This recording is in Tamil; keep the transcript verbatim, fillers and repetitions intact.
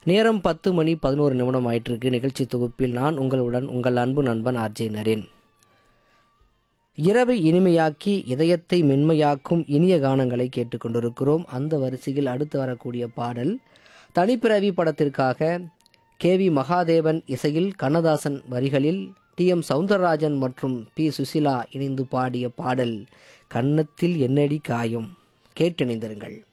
நேரம் பத்து மணி பதினோரு நிமிடம் ஆயிட்டிருக்கு. நிகழ்ச்சி தொகுப்பில் நான் உங்களுடன் உங்கள் அன்பு நண்பன் ஆர்ஜே நரேன். இரவை இனிமையாக்கி இதயத்தை மென்மையாக்கும் இனிய கானங்களை கேட்டுக்கொண்டிருக்கிறோம். அந்த வரிசையில் அடுத்து வரக்கூடிய பாடல் தனிப்பிறவி படத்திற்காக கே வி மகாதேவன் இசையில் கண்ணதாசன் வரிகளில் டி எம் சௌந்தரராஜன் மற்றும் பி சுசிலா இணைந்து பாடிய பாடல் கன்னத்தில் என்னடி காயம். கேட்டிணைந்திருங்கள்.